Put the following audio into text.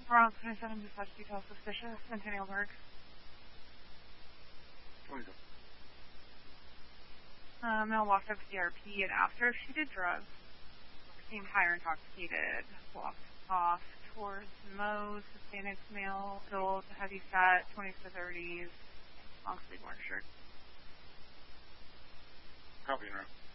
Bronx 27, dispatch detail suspicious, Centennial Park. 27. Male walked up to DRP and asked her if she did drugs. Seemed higher intoxicated. Walked off towards Moe's. Hispanic male, build, heavy fat, 20s to 30s, long sleeve orange shirt. Copy, Nora.